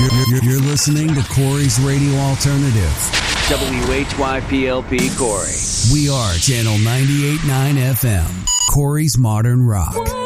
You're listening to Corey's Radio Alternative. WHYPLP Corey. We are Channel 98.9 FM. Corey's Modern Rock.